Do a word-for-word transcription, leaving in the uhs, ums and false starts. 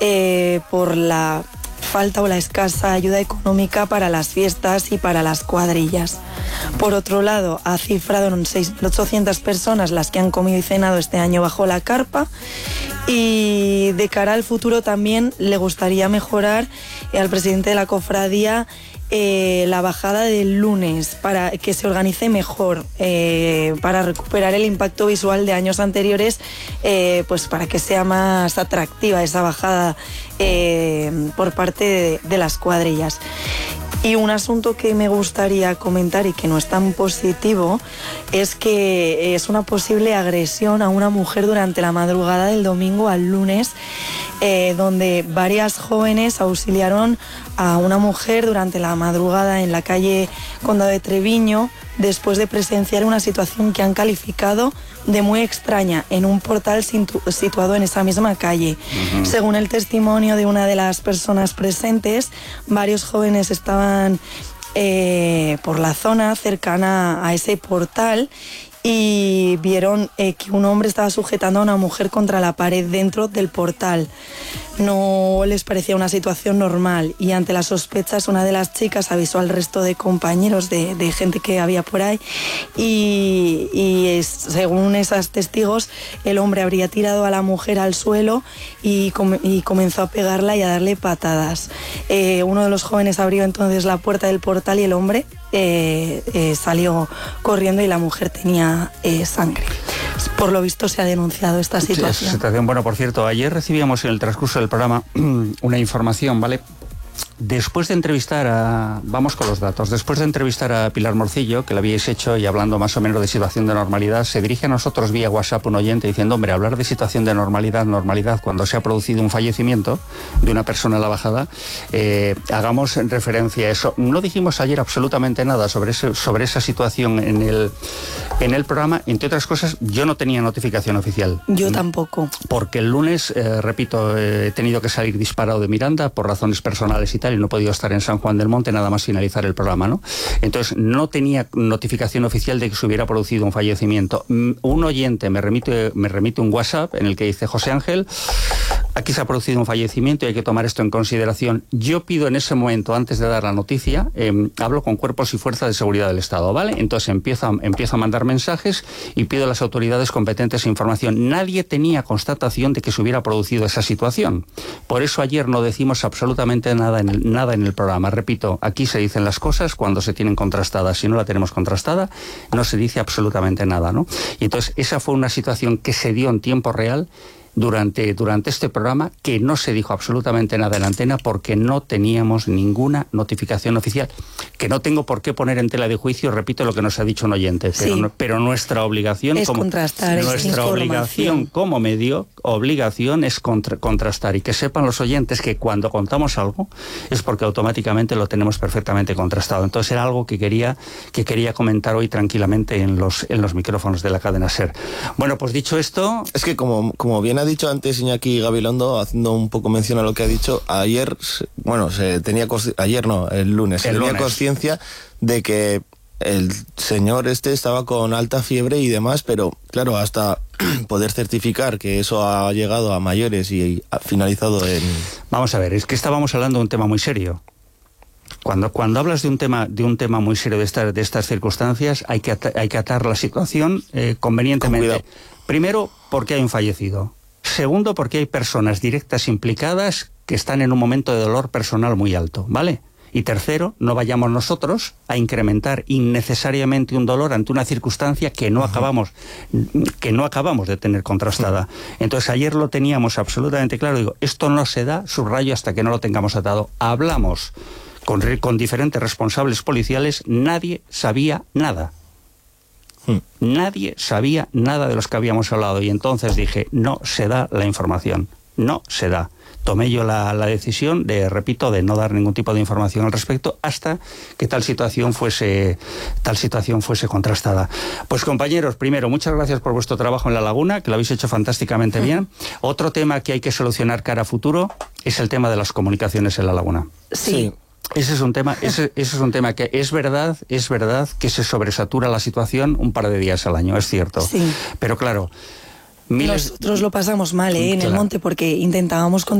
eh, por la falta o la escasa ayuda económica para las fiestas y para las cuadrillas. Por otro lado, ha cifrado en seis mil ochocientas personas las que han comido y cenado este año bajo la carpa, y de cara al futuro también le gustaría mejorar eh, al presidente de la cofradía eh, la bajada del lunes para que se organice mejor, eh, para recuperar el impacto visual de años anteriores, eh, pues para que sea más atractiva esa bajada eh, por parte de, de las cuadrillas. Y un asunto que me gustaría comentar y que no es tan positivo es que es una posible agresión a una mujer durante la madrugada del domingo al lunes, eh, donde varias jóvenes auxiliaron a una mujer durante la madrugada en la calle Condado de Treviño, después de presenciar una situación que han calificado de muy extraña en un portal situado en esa misma calle. Uh-huh. Según el testimonio de una de las personas presentes, varios jóvenes estaban eh, por la zona cercana a ese portal y vieron eh, que un hombre estaba sujetando a una mujer contra la pared dentro del portal. No les parecía una situación normal, y ante las sospechas una de las chicas avisó al resto de compañeros, de, de gente que había por ahí, y, y es, según esos testigos, el hombre habría tirado a la mujer al suelo y, com- y comenzó a pegarla y a darle patadas. Eh, uno de los jóvenes abrió entonces la puerta del portal y el hombre eh, eh, salió corriendo y la mujer tenía eh, sangre. Por lo visto se ha denunciado esta situación. Sí, esa situación. Bueno, por cierto, ayer recibíamos en el transcurso del programa una información, ¿vale? Después de entrevistar a... Vamos con los datos. Después de entrevistar a Pilar Morcillo, que la habíais hecho, y hablando más o menos de situación de normalidad, se dirige a nosotros vía WhatsApp un oyente diciendo, hombre, hablar de situación de normalidad, normalidad, cuando se ha producido un fallecimiento de una persona a la bajada, eh, hagamos referencia a eso. No dijimos ayer absolutamente nada sobre, ese, sobre esa situación en el, en el programa. Entre otras cosas, yo no tenía notificación oficial. Yo tampoco. Porque el lunes, eh, repito, eh, he tenido que salir disparado de Miranda por razones personales y tal, y no he podido estar en San Juan del Monte nada más finalizar el programa, ¿no? Entonces no tenía notificación oficial de que se hubiera producido un fallecimiento. Un oyente me remite, me remite un WhatsApp en el que dice, José Ángel, aquí se ha producido un fallecimiento y hay que tomar esto en consideración. Yo pido en ese momento, antes de dar la noticia, eh, hablo con cuerpos y fuerzas de seguridad del Estado, ¿vale? Entonces empiezo a, empiezo a mandar mensajes y pido a las autoridades competentes información. Nadie tenía constatación de que se hubiera producido esa situación. Por eso ayer no decimos absolutamente nada en el, nada en el programa. Repito, aquí se dicen las cosas cuando se tienen contrastadas. Si no la tenemos contrastada, no se dice absolutamente nada, ¿no? Y entonces esa fue una situación que se dio en tiempo real Durante, durante este programa, que no se dijo absolutamente nada en antena porque no teníamos ninguna notificación oficial, que no tengo por qué poner en tela de juicio, repito lo que nos ha dicho un oyente, pero, sí. no, pero nuestra obligación es como contrastar, nuestra obligación como medio, obligación es contra, contrastar, y que sepan los oyentes que cuando contamos algo es porque automáticamente lo tenemos perfectamente contrastado. Entonces era algo que quería, que quería comentar hoy tranquilamente en los, en los micrófonos de la cadena SER. Bueno, pues dicho esto... Es que como, como bien ha dicho antes Iñaki Gabilondo, haciendo un poco mención a lo que ha dicho, ayer, bueno, se tenía ayer no, el lunes, el se tenía lunes. conciencia de que el señor este estaba con alta fiebre y demás, pero claro, hasta poder certificar que eso ha llegado a mayores y ha finalizado en... Vamos a ver, es que estábamos hablando de un tema muy serio. Cuando, cuando hablas de un tema de un tema muy serio de estas, de estas circunstancias, hay que, at- hay que atar la situación eh, convenientemente. Primero, porque hay un fallecido. Segundo, porque hay personas directas implicadas que están en un momento de dolor personal muy alto, ¿vale? Y tercero, no vayamos nosotros a incrementar innecesariamente un dolor ante una circunstancia que no acabamos, que no acabamos de tener contrastada. Entonces ayer lo teníamos absolutamente claro, digo, esto no se da, subrayo, hasta que no lo tengamos atado. Hablamos con, con diferentes responsables policiales, nadie sabía nada. Hmm. Nadie sabía nada de los que habíamos hablado, y entonces dije, no se da la información, no se da. Tomé yo la, la decisión de, repito, de no dar ningún tipo de información al respecto hasta que tal situación fuese, tal situación fuese contrastada. Pues compañeros, primero, muchas gracias por vuestro trabajo en La Laguna, que lo habéis hecho fantásticamente hmm. bien. Otro tema que hay que solucionar cara a futuro es el tema de las comunicaciones en La Laguna. Sí. Ese es un tema, ese, ese es un tema que es verdad, es verdad que se sobresatura la situación un par de días al año, es cierto. Sí. Pero claro, miles... Nosotros lo pasamos mal, ¿eh? En claro. el monte, porque intentábamos